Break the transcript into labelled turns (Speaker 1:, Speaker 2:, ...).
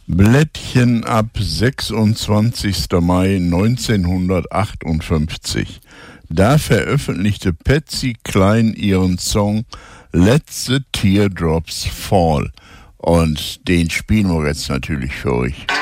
Speaker 1: Blättchen ab 26. Mai 1958. Da veröffentlichte Patsy Cline ihren Song Let the Teardrops Fall. Und den spielen wir jetzt natürlich für euch.